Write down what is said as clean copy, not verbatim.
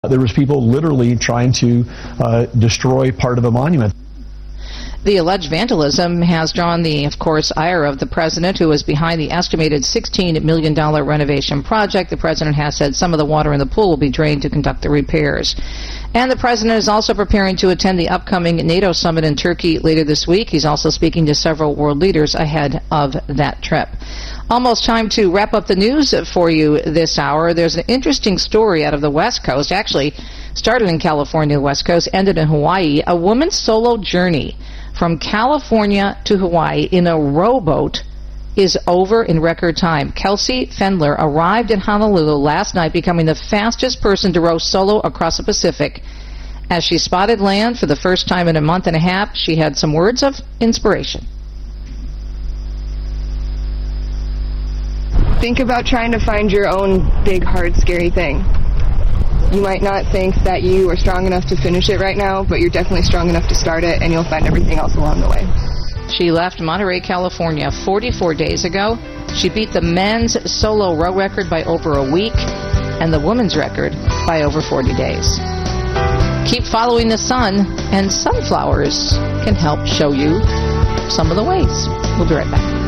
There was people literally trying to destroy part of a monument. The alleged vandalism has drawn the, of course, ire of the president, who is behind the estimated $16 million renovation project. The president has said some of the water in the pool will be drained to conduct the repairs. And the president is also preparing to attend the upcoming NATO summit in Turkey later this week. He's also speaking to several world leaders ahead of that trip. Almost time to wrap up the news for you this hour. There's an interesting story out of the West Coast. Actually, started in California, the West Coast, ended in Hawaii. A woman's solo journey from California to Hawaii in a rowboat is over in record time. Kelsey Fendler arrived in Honolulu last night, becoming the fastest person to row solo across the Pacific. As she spotted land for the first time in a month and a half, she had some words of inspiration. Think about trying to find your own big, hard, scary thing. You might not think that you are strong enough to finish it right now, but you're definitely strong enough to start it, and you'll find everything else along the way. She left Monterey, California 44 days ago. She beat the men's solo row record by over a week and the women's record by over 40 days. Keep following the sun, and sunflowers can help show you some of the ways. We'll be right back.